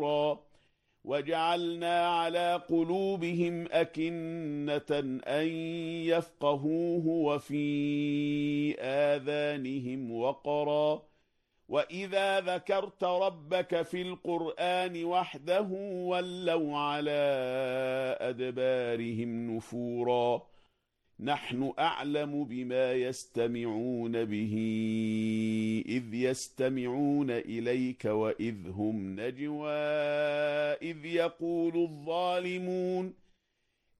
وجعلنا على قلوبهم أكنة أن يفقهوه وفي آذانهم وقرا وإذا ذكرت ربك في القرآن وحده ولوا على أدبارهم نفورا نحن أعلم بما يستمعون به إذ يستمعون إليك وإذ هم نجوى إذ يقول الظالمون